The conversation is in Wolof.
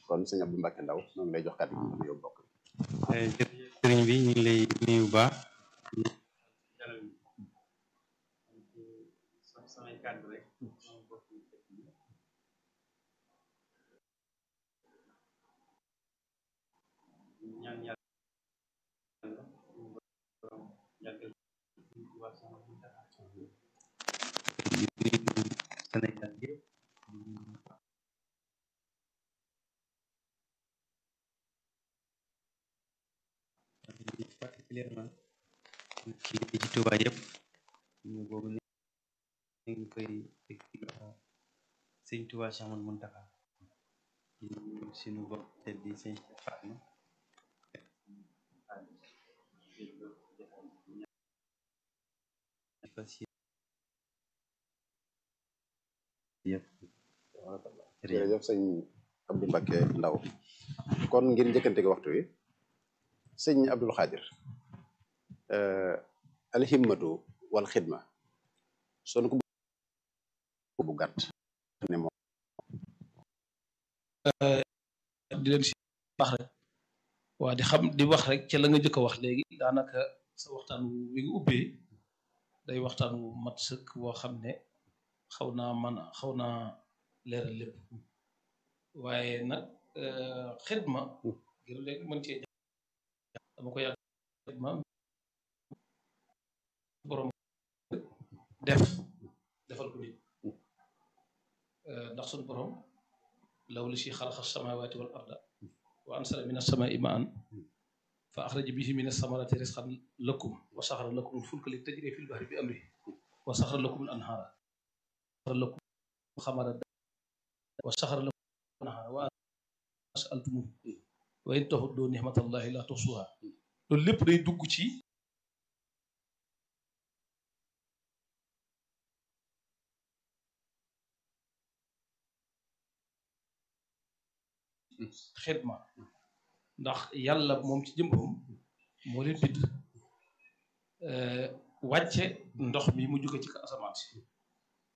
kon sëñ Abdou Mbacke Ndaw ñoo ngi lay jox kàddu gi nga nuyoo bokk. jërëjëf sëriñ bi ñu ngi lay nuyu bu baax samay kàddu rek ñaan yàlla yàggal waa sama Sénégal yëpp particulièrement ci Touba yëpp ñu boobu ni ngi koy teg ci sëñ Touba Cheikh Ahmadou Mountakha suñu bopp te di sëñ Fatma jërëjëf sëñ Abdou Mbacke Ndaw kon ngir njëkkante gi waxtu wi sëñ Abdul Xaadir alhimmatu wal xidma son ko bu gàtt ne moom di leen si baax rek waa di wax rek ca la nga jëkk a wax léegi daanaka sa waxtaan wi nga ubbee day waxtaan wu mat sëkk boo xam ne xaw naa leeral lépp waaye nag xidma ngir léegi mën cee dama ko yàgg xidma borom defal ko nit ndax suñu borom law li si xalaqa samawati wal arda wa ansala min as-samaa'i ma'an fa axraja bihi min as-samarati rizqan lakum wa saxara lakum al-fulka li tajri fil bahri bi amrihi wa saxara lakum al-anhaara lakum xamara wa saxara lakum al-anhaara wa sa'altumuhu wa in ta'uddu ni'matallahi la tuhsuha loolu lépp day dugg ci xidma ndax yàlla moom ci jëmbam moo leen bind wàcce ndox mi mu jóge ci asamaan si